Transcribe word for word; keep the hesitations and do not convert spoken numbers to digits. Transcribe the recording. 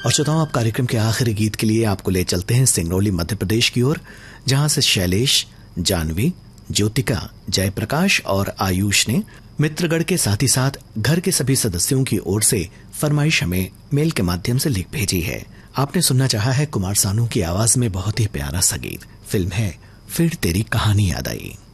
और श्रोताओं, आप कार्यक्रम के आखिरी गीत के लिए आपको ले चलते हैं सिंगरौली मध्य प्रदेश की ओर, जहां से शैलेश, जानवी, ज्योतिका, जयप्रकाश और आयुष ने मित्रगढ़ के साथ ही साथ घर के सभी सदस्यों की ओर से फरमाइश हमें मेल के माध्यम से लिख भेजी है। आपने सुनना चाहा है कुमार सानू की आवाज में बहुत ही प्यारा सा गीत। फिल्म है फिर तेरी कहानी याद आई।